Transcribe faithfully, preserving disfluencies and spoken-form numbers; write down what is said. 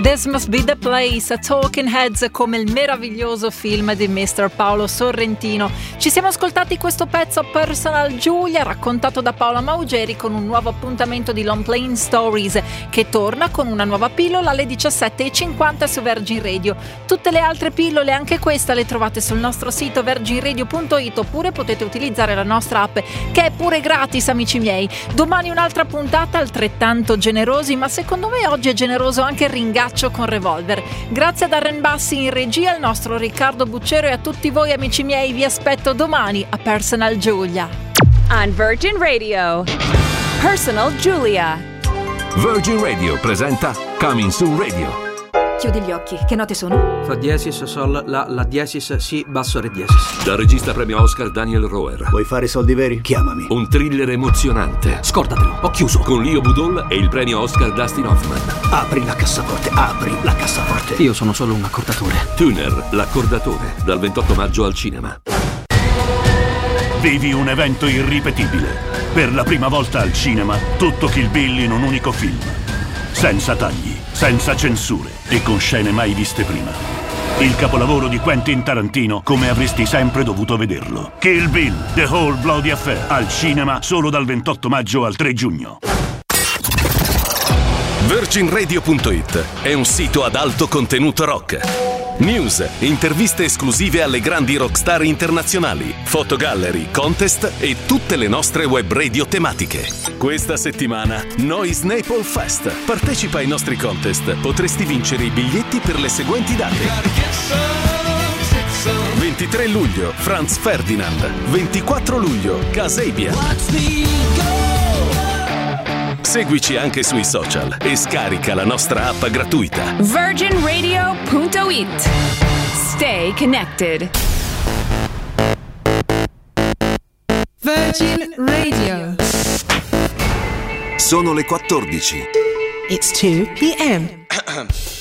This Must Be the Place, Talking Heads, come il meraviglioso film di mister Paolo Sorrentino. Ci siamo ascoltati questo pezzo Personal Giulia, raccontato da Paola Maugeri, con un nuovo appuntamento di Long Playing Stories, che torna con una nuova pillola alle diciassette e cinquanta su Virgin Radio. Tutte le altre pillole, anche questa, le trovate sul nostro sito virgin radio punto it, oppure potete utilizzare la nostra app, che è pure gratis, amici miei. Domani un'altra puntata altrettanto generosi, ma secondo me oggi è generoso anche il ringaccio con Revolver. Grazie a Darren Bassi in regia, al nostro Riccardo Buccero e a tutti voi, amici miei. Vi aspetto domani a Personal Giulia. On Virgin Radio, Personal Giulia. Virgin Radio presenta Coming Soon Radio. Chiudi gli occhi, che note sono? Fa diesis, sol, la, la diesis, si, basso, re diesis. Dal regista premio Oscar Daniel Roher. Vuoi fare soldi veri? Chiamami. Un thriller emozionante. Scordatelo, ho chiuso. Con Leo Budol e il premio Oscar Dustin Hoffman. Apri la cassaforte, apri la cassaforte. Io sono solo un accordatore. Tuner, l'accordatore, dal ventotto maggio al cinema. Vivi un evento irripetibile. Per la prima volta al cinema, tutto Kill Bill in un unico film. Senza tagli, senza censure e con scene mai viste prima. Il capolavoro di Quentin Tarantino come avresti sempre dovuto vederlo. Kill Bill, The Whole Bloody Affair, al cinema solo dal ventotto maggio al tre giugno. Virgin Radio punto it è un sito ad alto contenuto rock. News, interviste esclusive alle grandi rockstar internazionali, fotogallery, contest e tutte le nostre web radio tematiche. Questa settimana Noise Naples Fest. Partecipa ai nostri contest, potresti vincere i biglietti per le seguenti date: ventitré luglio Franz Ferdinand, ventiquattro luglio Kasabian. Seguici anche sui social e scarica la nostra app gratuita. Virgin Radio punto it. Stay connected. Virgin Radio. Sono le quattordici. It's two p.m.